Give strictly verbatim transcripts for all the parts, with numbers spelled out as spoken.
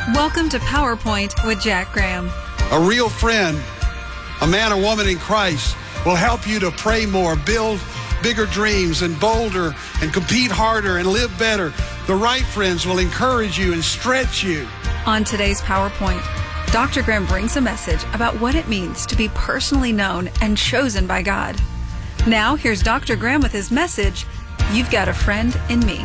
Welcome to PowerPoint with Jack Graham. A real friend, a man or woman in Christ, will help you to pray more, build bigger dreams and bolder and compete harder and live better. The right friends will encourage you and stretch you. On today's PowerPoint, Doctor Graham brings a message about what it means to be personally known and chosen by God. Now, here's Doctor Graham with his message, You've Got a Friend in Me.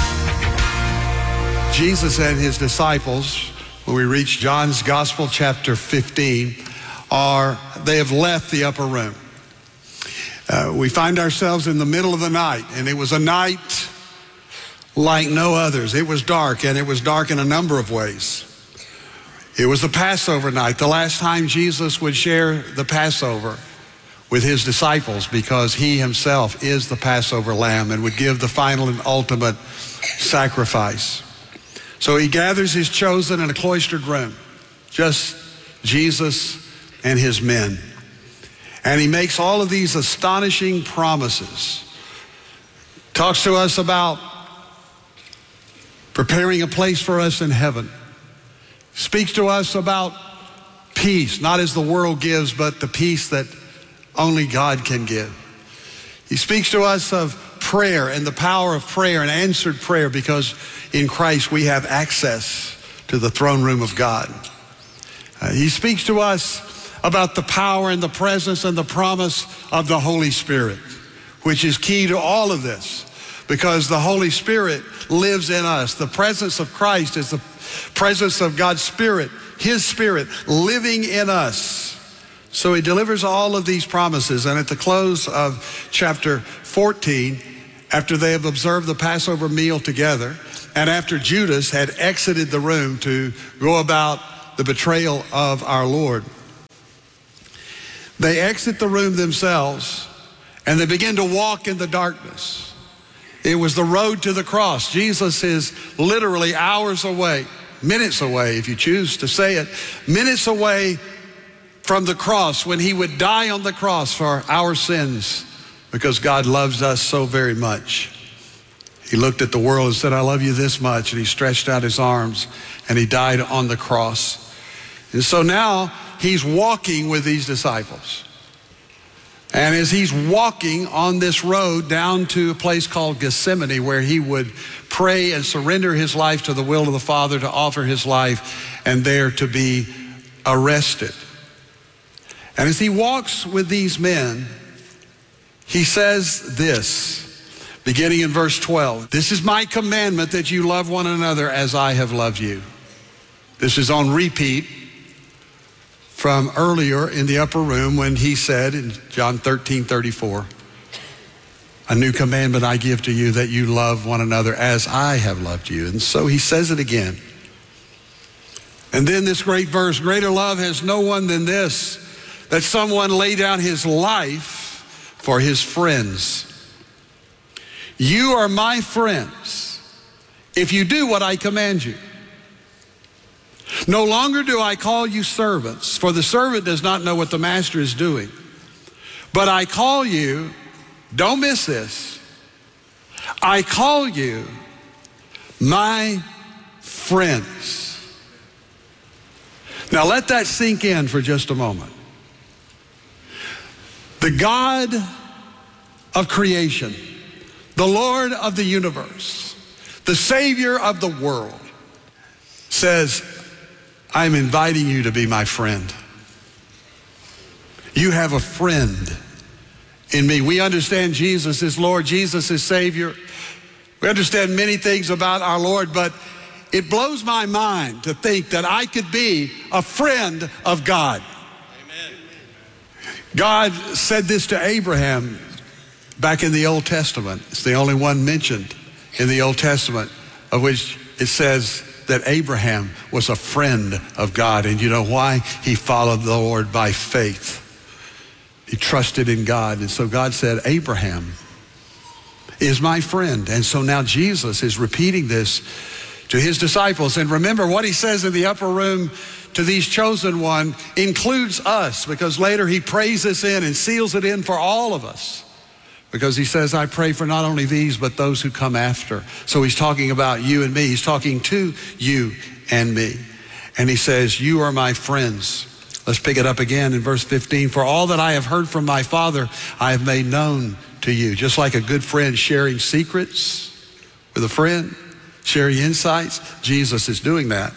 Jesus and his disciples, when we reach John's Gospel, chapter fifteen, are they have left the upper room. Uh, we find ourselves in the middle of the night, and it was a night like no others. It was dark, and it was dark in a number of ways. It was the Passover night, the last time Jesus would share the Passover with his disciples, because he himself is the Passover lamb and would give the final and ultimate sacrifice. So he gathers his chosen in a cloistered room, just Jesus and his men. And he makes all of these astonishing promises. Talks to us about preparing a place for us in heaven. Speaks to us about peace, not as the world gives, but the peace that only God can give. He speaks to us of prayer and the power of prayer and answered prayer, because in Christ we have access to the throne room of God. Uh, he speaks to us about the power and the presence and the promise of the Holy Spirit, which is key to all of this, because the Holy Spirit lives in us. The presence of Christ is the presence of God's Spirit, his Spirit living in us. So he delivers all of these promises. And at the close of chapter fourteen, after they have observed the Passover meal together, and after Judas had exited the room to go about the betrayal of our Lord, they exit the room themselves and they begin to walk in the darkness. It was the road to the cross. Jesus is literally hours away, minutes away, if you choose to say it, minutes away from the cross, when he would die on the cross for our sins, because God loves us so very much. He looked at the world and said, I love you this much. And he stretched out his arms and he died on the cross. And so now he's walking with these disciples. And as he's walking on this road down to a place called Gethsemane, where he would pray and surrender his life to the will of the Father, to offer his life, and there to be arrested. And as he walks with these men, he says this, beginning in verse twelve, this is my commandment, that you love one another as I have loved you. This is on repeat from earlier in the upper room, when he said in John thirteen thirty-four, a new commandment I give to you, that you love one another as I have loved you. And so he says it again. And then this great verse, greater love has no one than this, that someone lay down his life for his friends. You are my friends if you do what I command you. No longer do I call you servants, for the servant does not know what the master is doing. But I call you, don't miss this, I call you my friends. Now let that sink in for just a moment. The God of creation, the Lord of the universe, the Savior of the world, says, I'm inviting you to be my friend. You have a friend in me. We understand Jesus is Lord, Jesus is Savior. We understand many things about our Lord, but it blows my mind to think that I could be a friend of God. God said this to Abraham back in the Old Testament. It's the only one mentioned in the Old Testament of which it says that Abraham was a friend of God. And you know why? He followed the Lord by faith. He trusted in God. And so God said, Abraham is my friend. And so now Jesus is repeating this to his disciples. And remember what he says in the upper room to these chosen one includes us, because later he prays this in and seals it in for all of us. Because he says, I pray for not only these, but those who come after. So he's talking about you and me. He's talking to you and me. And he says, you are my friends. Let's pick it up again in verse fifteen. For all that I have heard from my Father, I have made known to you. Just like a good friend sharing secrets with a friend, sharing insights, Jesus is doing that.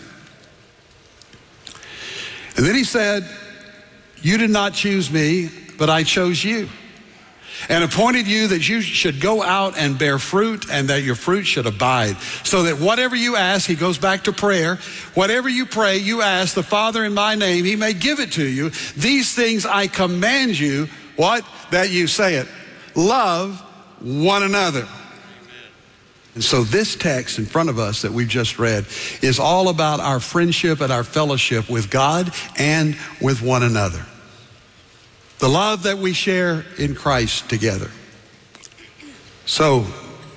And then he said, you did not choose me, but I chose you and appointed you that you should go out and bear fruit and that your fruit should abide, so that whatever you ask, he goes back to prayer, whatever you pray, you ask the Father in my name, he may give it to you. These things I command you, what? That you say it. Love one another. Amen. And so this text in front of us that we've just read is all about our friendship and our fellowship with God and with one another. The love that we share in Christ together. So,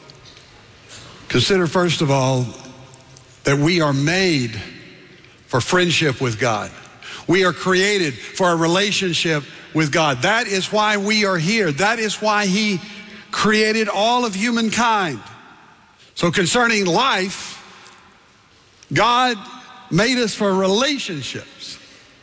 consider first of all that we are made for friendship with God. We are created for a relationship with God. That is why we are here. That is why he created all of humankind. So concerning life, God made us for relationships.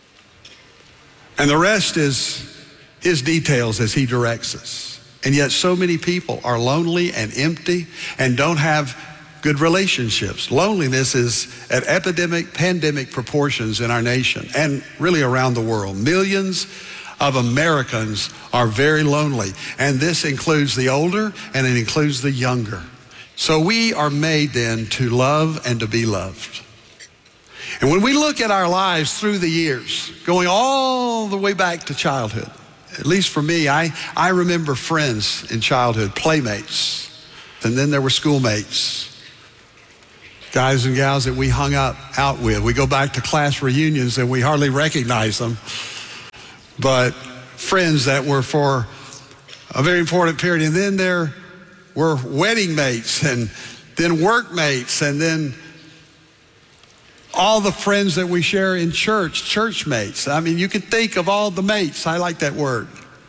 And the rest is his details as he directs us. And yet so many people are lonely and empty and don't have good relationships. Loneliness is at epidemic, pandemic proportions in our nation and really around the world. Millions of Americans are very lonely, and this includes the older and it includes the younger. So we are made then to love and to be loved. And when we look at our lives through the years, going all the way back to childhood, at least for me, I, I remember friends in childhood, playmates, and then there were schoolmates, guys and gals that we hung up out with. We go back to class reunions and we hardly recognize them, but friends that were for a very important period. And then there were wedding mates and then workmates and then all the friends that we share in church, church mates. I mean, you can think of all the mates. I like that word.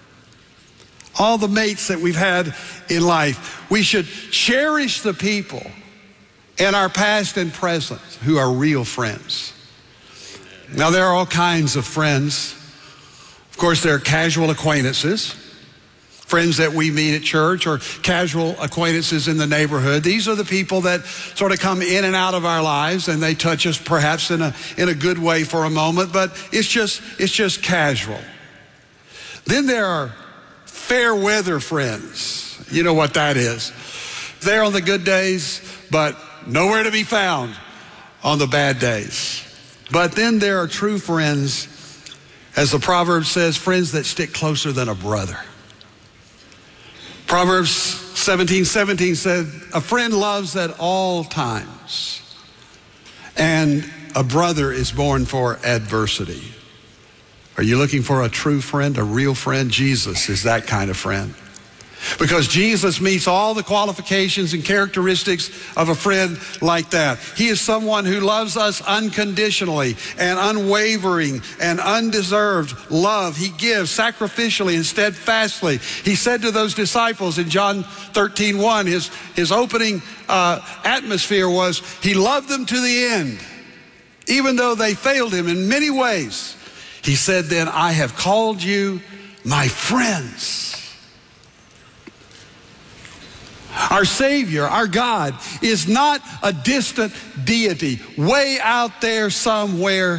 All the mates that we've had in life. We should cherish the people in our past and present who are real friends. Now, there are all kinds of friends. Of course, there are casual acquaintances, friends that we meet at church or casual acquaintances in the neighborhood. These are the people that sort of come in and out of our lives, and they touch us perhaps in a, in a good way for a moment, but it's just, it's just casual. Then there are fair weather friends. You know what that is. They're on the good days, but nowhere to be found on the bad days. But then there are true friends, as the proverb says, friends that stick closer than a brother. Proverbs seventeen seventeen said, a friend loves at all times, and a brother is born for adversity. Are you looking for a true friend, a real friend? Jesus is that kind of friend. Because Jesus meets all the qualifications and characteristics of a friend like that. He is someone who loves us unconditionally and unwavering and undeserved love. He gives sacrificially and steadfastly. He said to those disciples in John thirteen one, his, his opening uh, atmosphere was, he loved them to the end, even though they failed him in many ways. He said then, I have called you my friends. Our Savior, our God, is not a distant deity way out there somewhere.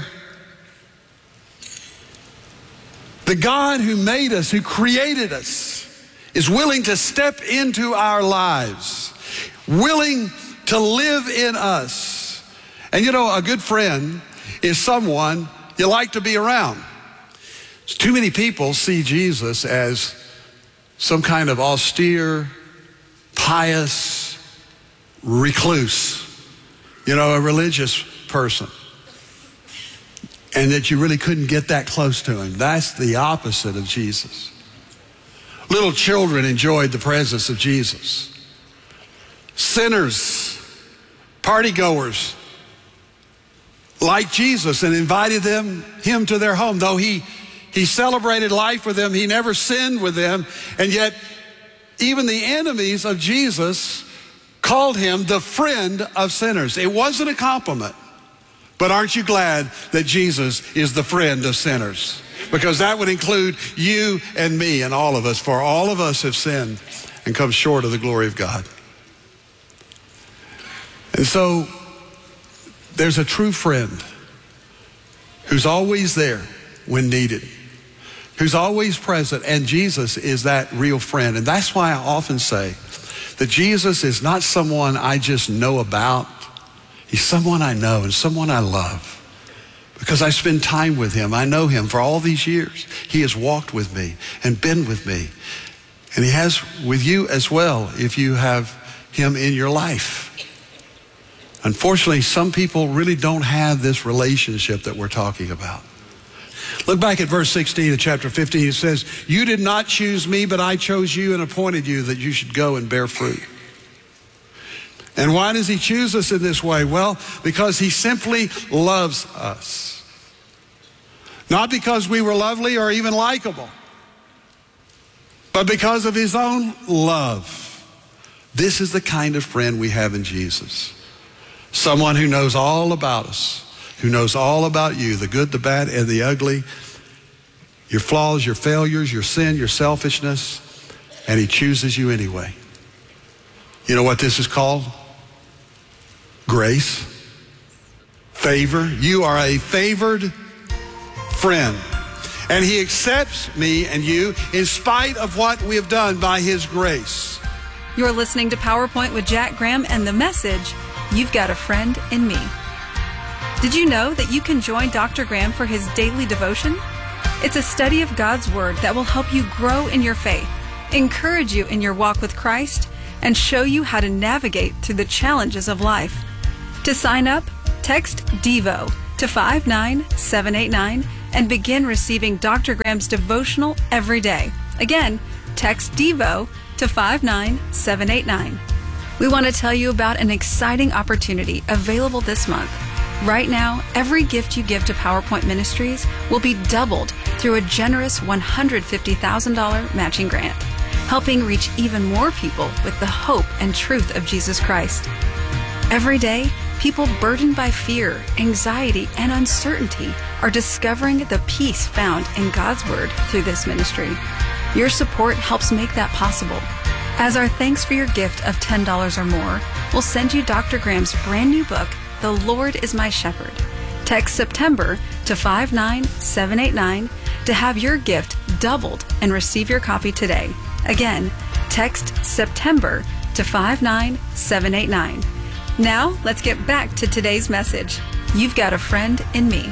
The God who made us, who created us, is willing to step into our lives, willing to live in us. And you know, a good friend is someone you like to be around. Too many people see Jesus as some kind of austere, pious recluse, you know, a religious person, and that you really couldn't get that close to him. That's the opposite of Jesus. Little children enjoyed the presence of Jesus. Sinners, partygoers, liked Jesus and invited them, him to their home. Though he, he celebrated life with them, he never sinned with them, and yet even the enemies of Jesus called him the friend of sinners. It wasn't a compliment, But aren't you glad that Jesus is the friend of sinners? Because that would include you and me and all of us, for all of us have sinned and come short of the glory of God. And so there's a true friend who's always there when needed, who's always present, and Jesus is that real friend. And that's why I often say that Jesus is not someone I just know about. He's someone I know and someone I love because I spend time with him. I know him for all these years. He has walked with me and been with me. And he has with you as well if you have him in your life. Unfortunately, some people really don't have this relationship that we're talking about. Look back at verse sixteen of chapter fifteen. It says, "You did not choose me, but I chose you and appointed you that you should go and bear fruit." And why does he choose us in this way? Well, because he simply loves us. Not because we were lovely or even likable, but because of his own love. This is the kind of friend we have in Jesus. Someone who knows all about us, who knows all about you, the good, the bad, and the ugly, your flaws, your failures, your sin, your selfishness, and he chooses you anyway. You know what this is called? Grace. Favor. You are a favored friend. And he accepts me and you in spite of what we have done by his grace. You're listening to PowerPoint with Jack Graham and the message, "You've Got a Friend in Me." Did you know that you can join Doctor Graham for his daily devotion? It's a study of God's Word that will help you grow in your faith, encourage you in your walk with Christ, and show you how to navigate through the challenges of life. To sign up, text DEVO to five nine seven eight nine and begin receiving Doctor Graham's devotional every day. Again, text DEVO to five nine seven eight nine. We want to tell you about an exciting opportunity available this month. Right now, every gift you give to PowerPoint Ministries will be doubled through a generous one hundred fifty thousand dollars matching grant, helping reach even more people with the hope and truth of Jesus Christ. Every day, people burdened by fear, anxiety, and uncertainty are discovering the peace found in God's Word through this ministry. Your support helps make that possible. As our thanks for your gift of ten dollars or more, we'll send you Doctor Graham's brand new book, The Lord is My Shepherd. Text September to five nine seven eight nine to have your gift doubled and receive your copy today. Again, text September to five nine seven eight nine. Now, let's get back to today's message. You've got a friend in me.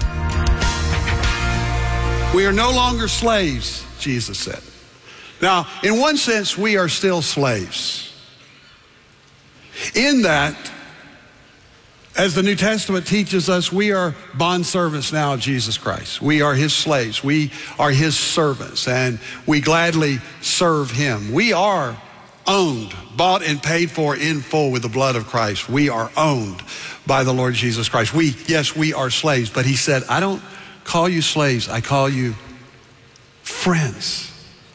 We are no longer slaves, Jesus said. Now, in one sense, we are still slaves. In that, as the New Testament teaches us, we are bondservants now of Jesus Christ. We are his slaves. We are his servants, and we gladly serve him. We are owned, bought and paid for in full with the blood of Christ. We are owned by the Lord Jesus Christ. We, yes, we are slaves, but he said, I don't call you slaves, I call you friends.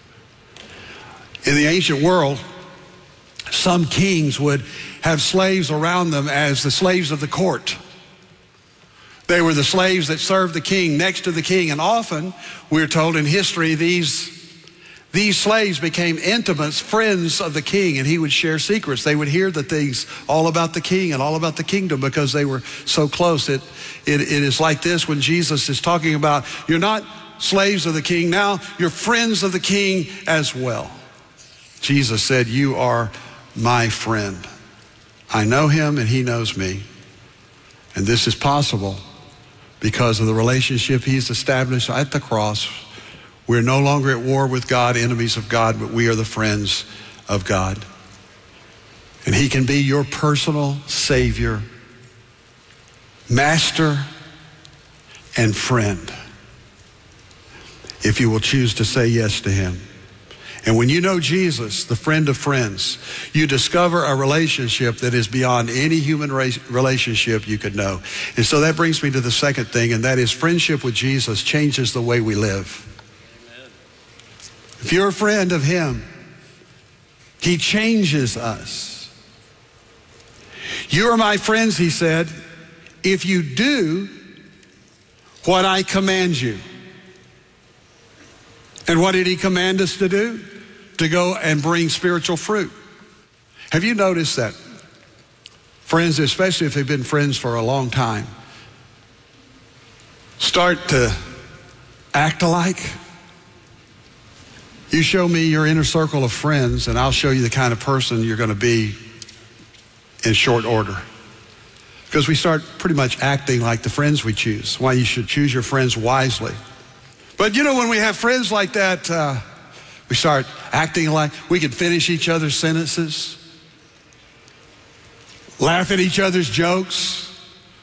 In the ancient world, some kings would have slaves around them as the slaves of the court. They were the slaves that served the king, next to the king, and often, we're told in history, these These slaves became intimates, friends of the king, and he would share secrets. They would hear the things all about the king and all about the kingdom because they were so close. It, it, it is like this when Jesus is talking about, you're not slaves of the king now, you're friends of the king as well. Jesus said, you are my friend. I know him and he knows me. And this is possible because of the relationship he's established at the cross. We're no longer at war with God, enemies of God, but we are the friends of God. And he can be your personal Savior, master, and friend if you will choose to say yes to him. And when you know Jesus, the friend of friends, you discover a relationship that is beyond any human relationship you could know. And so that brings me to the second thing, and that is friendship with Jesus changes the way we live. If you're a friend of him, he changes us. You are my friends, he said, if you do what I command you. And what did he command us to do? To go and bring spiritual fruit. Have you noticed that friends, especially if they've been friends for a long time, start to act alike? You show me your inner circle of friends, and I'll show you the kind of person you're going to be in short order. Because we start pretty much acting like the friends we choose. Why you should choose your friends wisely. But you know, when we have friends like that, uh, we start acting like we can finish each other's sentences, laugh at each other's jokes.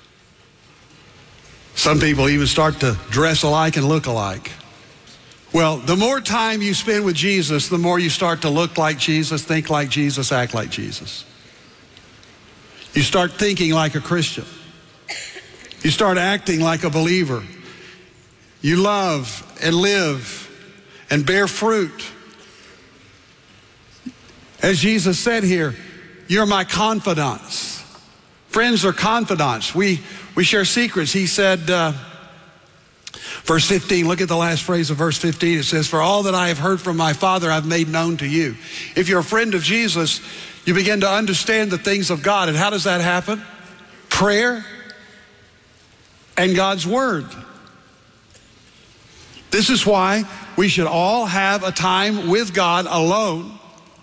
Some people even start to dress alike and look alike. Well, the more time you spend with Jesus, the more you start to look like Jesus, think like Jesus, act like Jesus. You start thinking like a Christian. You start acting like a believer. You love and live and bear fruit. As Jesus said here, you're my confidants. Friends are confidants. We, we share secrets. He said, uh, verse fifteen, look at the last phrase of verse fifteen. It says, for all that I have heard from my Father, I've made known to you. If you're a friend of Jesus, you begin to understand the things of God. And how does that happen? Prayer and God's word. This is why we should all have a time with God alone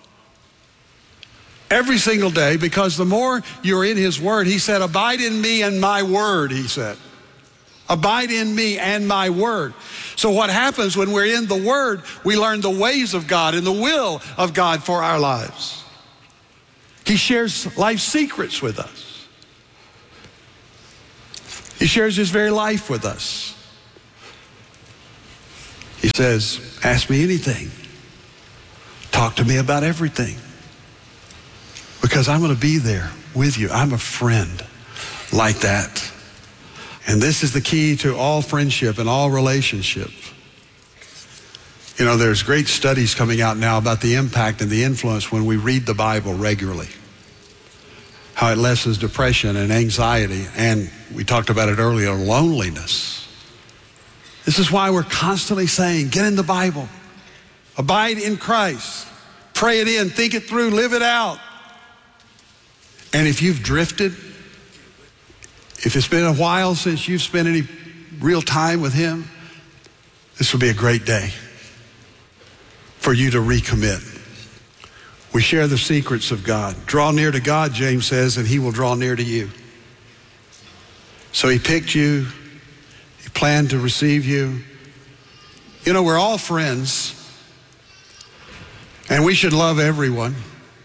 every single day, because the more you're in his word, he said, abide in me and my word, he said. Abide in me and my word. So what happens when we're in the word, we learn the ways of God and the will of God for our lives. He shares life secrets with us. He shares his very life with us. He says, ask me anything. Talk to me about everything. Because I'm going to be there with you. I'm a friend like that. And this is the key to all friendship and all relationship. You know, there's great studies coming out now about the impact and the influence when we read the Bible regularly. How it lessens depression and anxiety, and we talked about it earlier, loneliness. This is why we're constantly saying, get in the Bible. Abide in Christ. Pray it in, think it through, live it out. And if you've drifted, if it's been a while since you've spent any real time with him, this will be a great day for you to recommit. We share the secrets of God. Draw near to God, James says, and he will draw near to you. So he picked you. He planned to receive you. You know, we're all friends, and we should love everyone.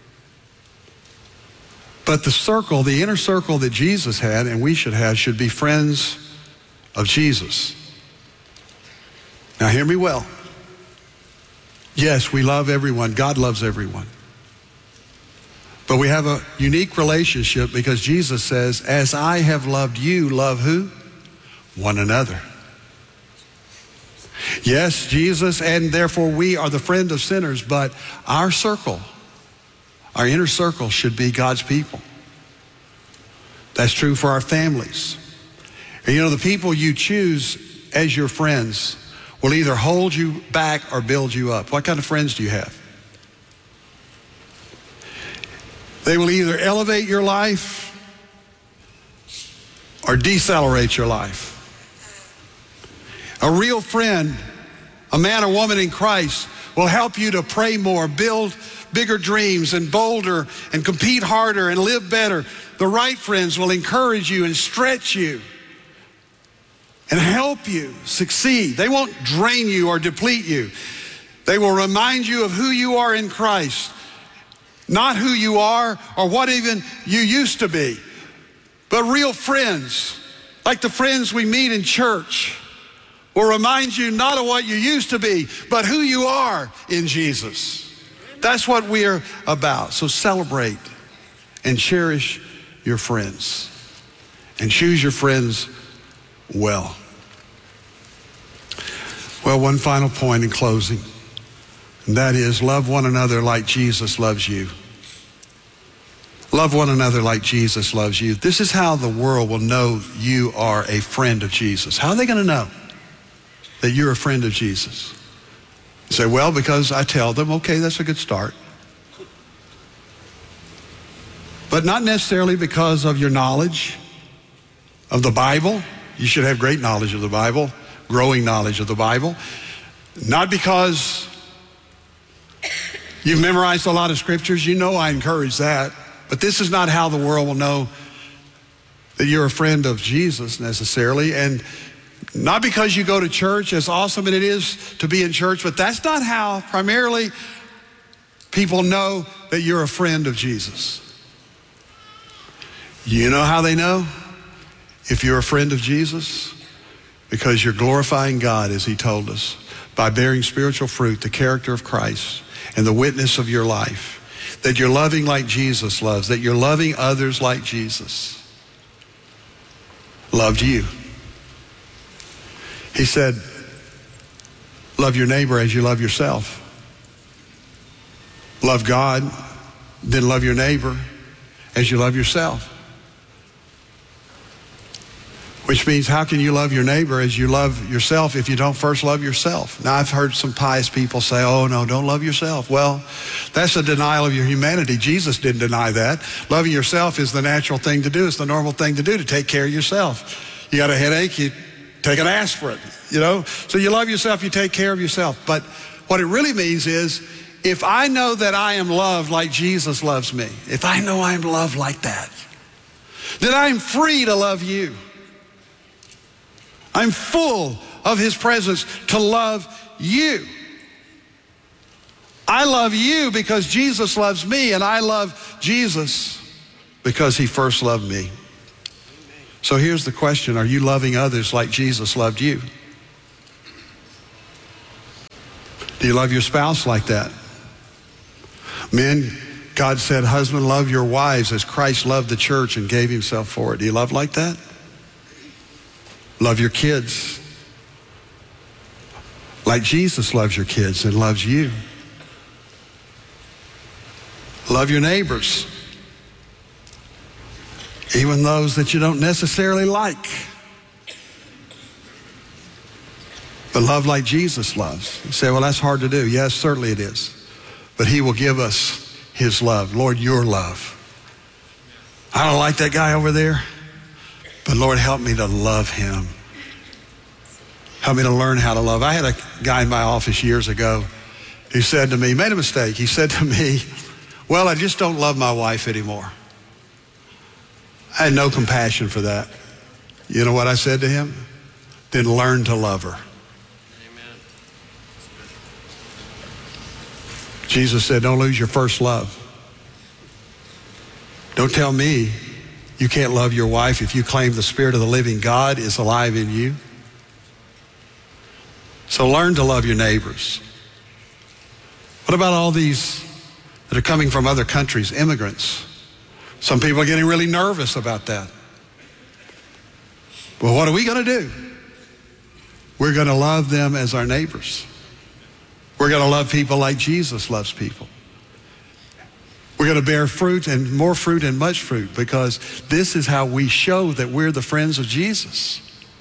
But the circle, the inner circle that Jesus had and we should have, should be friends of Jesus. Now hear me well. Yes, we love everyone. God loves everyone. But we have a unique relationship because Jesus says, as I have loved you, love who? One another. Yes, Jesus, and therefore we are the friend of sinners, but our circle, our inner circle should be God's people. That's true for our families. And you know, the people you choose as your friends will either hold you back or build you up. What kind of friends do you have? They will either elevate your life or decelerate your life. A real friend, a man or woman in Christ, will help you to pray more, build bigger dreams and bolder and compete harder and live better. The right friends will encourage you and stretch you and help you succeed. They won't drain you or deplete you. They will remind you of who you are in Christ, not who you are or what even you used to be. But real friends, like the friends we meet in church, will remind you not of what you used to be, but who you are in Jesus. That's what we're about. So celebrate and cherish your friends and choose your friends well. Well, one final point in closing, and that is love one another like Jesus loves you. Love one another like Jesus loves you. This is how the world will know you are a friend of Jesus. How are they going to know that you're a friend of Jesus? You say, well, because I tell them. Okay, that's a good start. But not necessarily because of your knowledge of the Bible. You should have great knowledge of the Bible, growing knowledge of the Bible. Not because you've memorized a lot of scriptures. You know I encourage that. But this is not how the world will know that you're a friend of Jesus necessarily. And not because you go to church, as awesome as it is to be in church, but that's not how primarily people know that you're a friend of Jesus. You know how they know if you're a friend of Jesus? Because you're glorifying God, as he told us, by bearing spiritual fruit, the character of Christ, and the witness of your life. That you're loving like Jesus loves, that you're loving others like Jesus loved you. He said, love your neighbor as you love yourself. Love God, then love your neighbor as you love yourself. Which means, how can you love your neighbor as you love yourself if you don't first love yourself? Now, I've heard some pious people say, oh, no, don't love yourself. Well, that's a denial of your humanity. Jesus didn't deny that. Loving yourself is the natural thing to do. It's the normal thing to do, to take care of yourself. You got a headache, you take an aspirin, you know? So you love yourself, you take care of yourself. But what it really means is, if I know that I am loved like Jesus loves me, if I know I'm loved like that, then I'm free to love you. I'm full of his presence to love you. I love you because Jesus loves me, and I love Jesus because he first loved me. So here's the question: are you loving others like Jesus loved you? Do you love your spouse like that? Men, God said, husband, love your wives as Christ loved the church and gave himself for it. Do you love like that? Love your kids like Jesus loves your kids and loves you. Love your neighbors, even those that you don't necessarily like. But love like Jesus loves. You say, well, that's hard to do. Yes, certainly it is. But he will give us his love. Lord, your love. I don't like that guy over there, but Lord, help me to love him. Help me to learn how to love. I had a guy in my office years ago who said to me, made a mistake. He said to me, well, I just don't love my wife anymore. I had no compassion for that. You know what I said to him? Then learn to love her. Amen. Jesus said, don't lose your first love. Don't tell me you can't love your wife if you claim the Spirit of the living God is alive in you. So learn to love your neighbors. What about all these that are coming from other countries, immigrants? Some people are getting really nervous about that. Well, what are we going to do? We're going to love them as our neighbors. We're going to love people like Jesus loves people. We're going to bear fruit, and more fruit and much fruit, because this is how we show that we're the friends of Jesus.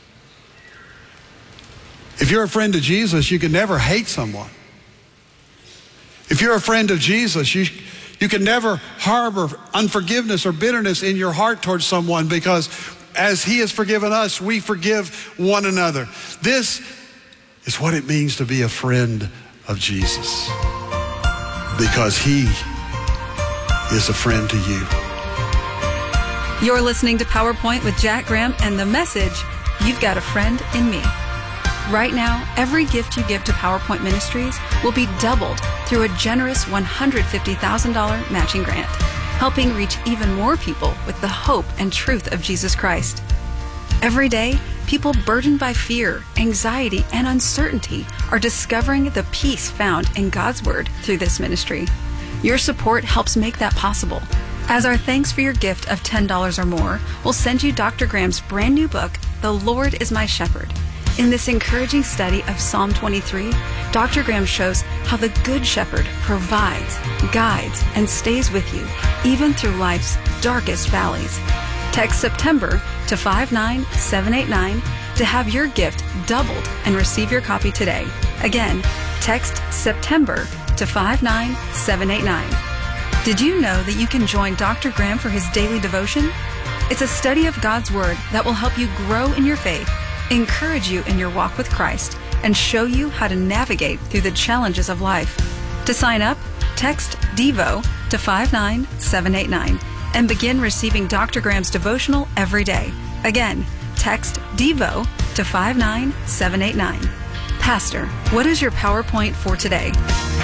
If you're a friend of Jesus, you can never hate someone. If you're a friend of Jesus, you, you can never harbor unforgiveness or bitterness in your heart towards someone, because as he has forgiven us, we forgive one another. This is what it means to be a friend of Jesus, because he is a friend to you. You're listening to PowerPoint with Jack Graham and the message, You've Got a Friend in Me. Right now, every gift you give to PowerPoint Ministries will be doubled through a generous one hundred fifty thousand dollars matching grant, helping reach even more people with the hope and truth of Jesus Christ. Every day, people burdened by fear, anxiety, and uncertainty are discovering the peace found in God's Word through this ministry. Your support helps make that possible. As our thanks for your gift of ten dollars or more, we'll send you Doctor Graham's brand new book, The Lord is My Shepherd. In this encouraging study of Psalm twenty-three, Doctor Graham shows how the Good Shepherd provides, guides, and stays with you, even through life's darkest valleys. Text September to five nine seven eight nine to have your gift doubled and receive your copy today. Again, text September to five nine seven eight nine. Did you know that you can join Doctor Graham for his daily devotion? It's a study of God's Word that will help you grow in your faith, encourage you in your walk with Christ, and show you how to navigate through the challenges of life. To sign up, text DEVO to five nine seven eight nine and begin receiving Doctor Graham's devotional every day. Again, text DEVO to five nine seven eight nine. Pastor, what is your PowerPoint for today?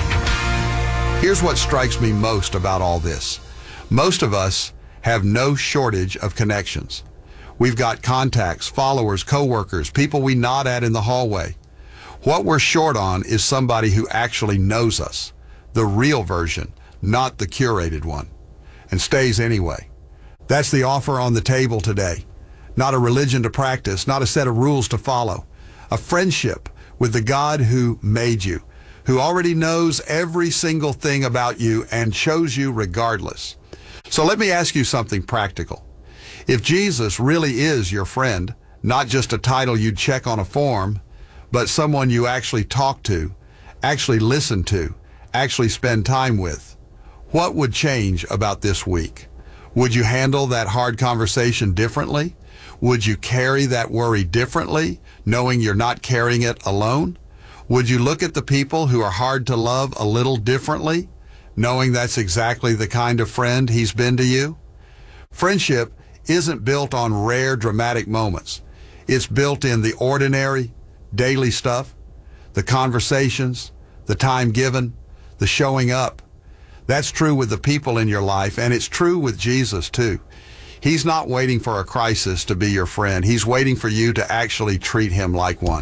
Here's what strikes me most about all this. Most of us have no shortage of connections. We've got contacts, followers, coworkers, people we nod at in the hallway. What we're short on is somebody who actually knows us, the real version, not the curated one, and stays anyway. That's the offer on the table today. Not a religion to practice, not a set of rules to follow. A friendship with the God who made you, who already knows every single thing about you and chose you regardless. So let me ask you something practical. If Jesus really is your friend, not just a title you'd check on a form, but someone you actually talk to, actually listen to, actually spend time with, what would change about this week? Would you handle that hard conversation differently? Would you carry that worry differently, knowing you're not carrying it alone? Would you look at the people who are hard to love a little differently, knowing that's exactly the kind of friend he's been to you? Friendship isn't built on rare, dramatic moments. It's built in the ordinary, daily stuff, the conversations, the time given, the showing up. That's true with the people in your life, and it's true with Jesus too. He's not waiting for a crisis to be your friend. He's waiting for you to actually treat him like one.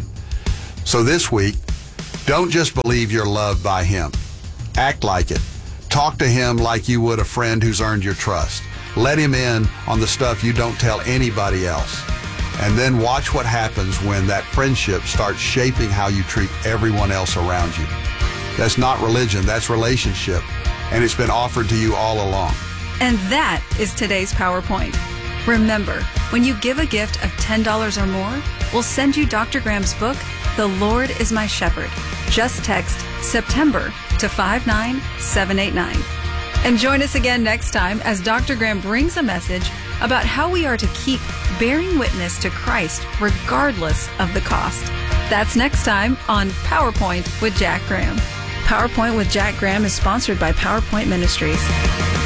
So this week, don't just believe you're loved by him. Act like it. Talk to him like you would a friend who's earned your trust. Let him in on the stuff you don't tell anybody else. And then watch what happens when that friendship starts shaping how you treat everyone else around you. That's not religion, that's relationship. And it's been offered to you all along. And that is today's PowerPoint. Remember, when you give a gift of ten dollars or more, we'll send you Doctor Graham's book, The Lord is My Shepherd. Just text September to five nine seven eight nine. And join us again next time as Doctor Graham brings a message about how we are to keep bearing witness to Christ regardless of the cost. That's next time on PowerPoint with Jack Graham. PowerPoint with Jack Graham is sponsored by PowerPoint Ministries.